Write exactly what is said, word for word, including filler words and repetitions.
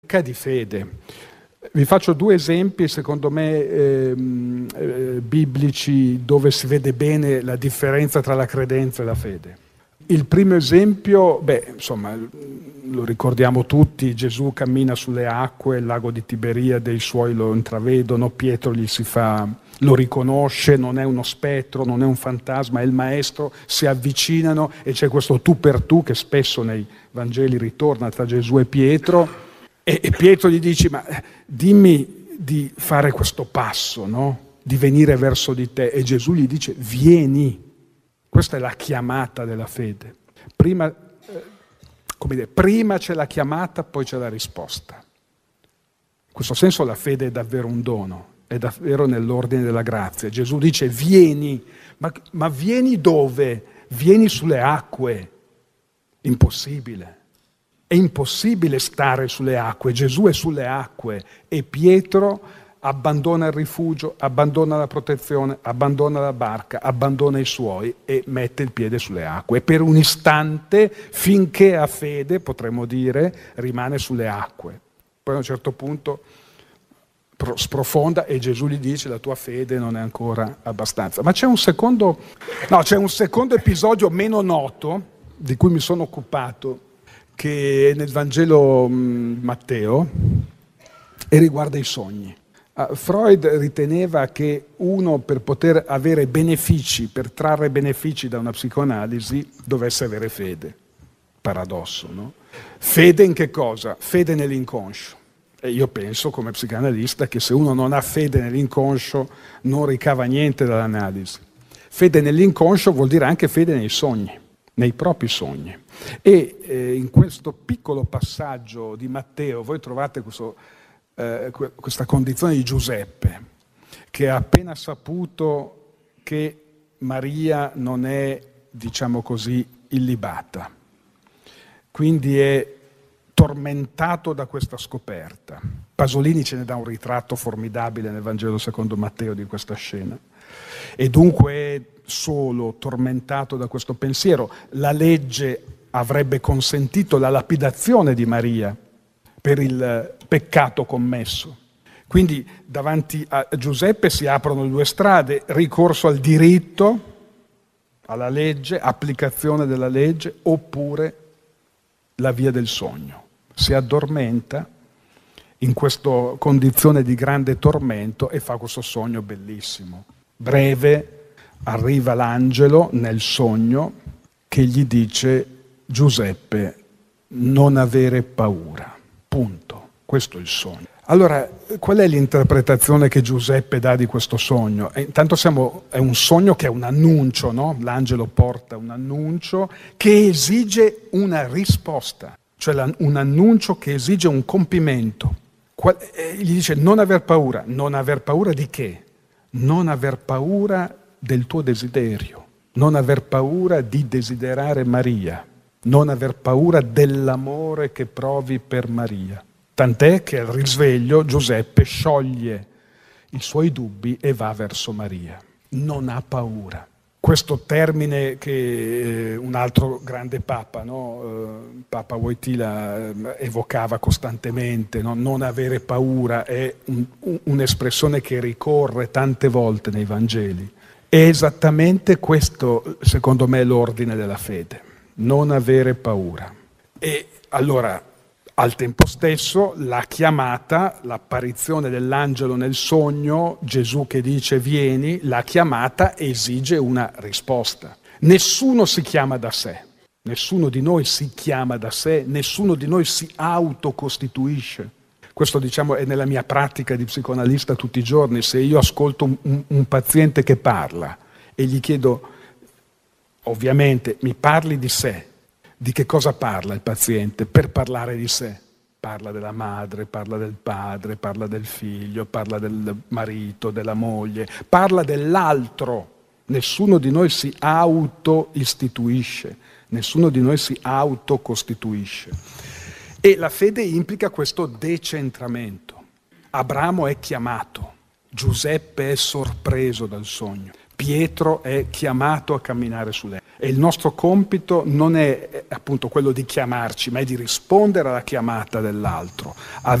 di fede. Vi faccio due esempi, secondo me, ehm, eh, biblici, dove si vede bene la differenza tra la credenza e la fede. Il primo esempio, beh, insomma, lo ricordiamo tutti: Gesù cammina sulle acque, il lago di Tiberiade, i suoi lo intravedono, Pietro gli si fa, lo riconosce, non è uno spettro, non è un fantasma, è il maestro, si avvicinano e c'è questo tu per tu che spesso nei Vangeli ritorna tra Gesù e Pietro. E Pietro gli dice: ma dimmi di fare questo passo, no? Di venire verso di te. E Gesù gli dice: vieni. Questa è la chiamata della fede. Prima, eh, come dire, prima c'è la chiamata, poi c'è la risposta. In questo senso la fede è davvero un dono, è davvero nell'ordine della grazia. Gesù dice: vieni. Ma, ma vieni dove? Vieni sulle acque. Impossibile. È impossibile stare sulle acque. Gesù è sulle acque e Pietro abbandona il rifugio, abbandona la protezione, abbandona la barca, abbandona i suoi e mette il piede sulle acque. E per un istante, finché ha fede, potremmo dire, rimane sulle acque. Poi a un certo punto sprofonda e Gesù gli dice: la tua fede non è ancora abbastanza. Ma c'è un secondo, no, c'è un secondo episodio meno noto di cui mi sono occupato, che è nel Vangelo mh, Matteo, e riguarda i sogni. Uh, Freud riteneva che uno, per poter avere benefici, per trarre benefici da una psicoanalisi, dovesse avere fede. Paradosso, no? Fede in che cosa? Fede nell'inconscio. E io penso, come psicanalista, che se uno non ha fede nell'inconscio non ricava niente dall'analisi. Fede nell'inconscio vuol dire anche fede nei sogni, nei propri sogni. E eh, in questo piccolo passaggio di Matteo voi trovate questo, eh, questa condizione di Giuseppe, che ha appena saputo che Maria non è, diciamo così, illibata. Quindi è tormentato da questa scoperta. Pasolini ce ne dà un ritratto formidabile nel Vangelo secondo Matteo di questa scena. E dunque è solo, tormentato da questo pensiero. La legge avrebbe consentito la lapidazione di Maria per il peccato commesso. Quindi davanti a Giuseppe si aprono due strade: ricorso al diritto, alla legge, applicazione della legge, oppure la via del sogno. Si addormenta in questa condizione di grande tormento e fa questo sogno bellissimo. Breve, arriva l'angelo nel sogno che gli dice: Giuseppe, non avere paura. Punto. Questo è il sogno. Allora, qual è l'interpretazione che Giuseppe dà di questo sogno? E intanto siamo, è un sogno che è un annuncio, no? L'angelo porta un annuncio che esige una risposta, cioè la, un annuncio che esige un compimento. Qual, eh, gli dice: non aver paura. Non aver paura di che? Non aver paura del tuo desiderio, non aver paura di desiderare Maria, non aver paura dell'amore che provi per Maria. Tant'è che al risveglio Giuseppe scioglie i suoi dubbi e va verso Maria. Non ha paura. Questo termine che eh, un altro grande papa, no? eh, Papa Wojtyla, eh, evocava costantemente, no? Non avere paura, è un, un, un'espressione che ricorre tante volte nei Vangeli. È esattamente questo, secondo me, l'ordine della fede. Non avere paura. E allora, al tempo stesso, la chiamata, l'apparizione dell'angelo nel sogno, Gesù che dice vieni, la chiamata esige una risposta. Nessuno si chiama da sé, nessuno di noi si chiama da sé, nessuno di noi si autocostituisce. Questo, diciamo, è nella mia pratica di psicoanalista tutti i giorni. Se io ascolto un, un, un paziente che parla e gli chiedo, ovviamente, mi parli di sé. Di che cosa parla il paziente per parlare di sé? Parla della madre, parla del padre, parla del figlio, parla del marito, della moglie, parla dell'altro. Nessuno di noi si auto-istituisce, nessuno di noi si autocostituisce. E la fede implica questo decentramento. Abramo è chiamato, Giuseppe è sorpreso dal sogno, Pietro è chiamato a camminare sulle acque. E il nostro compito non è appunto quello di chiamarci, ma è di rispondere alla chiamata dell'altro,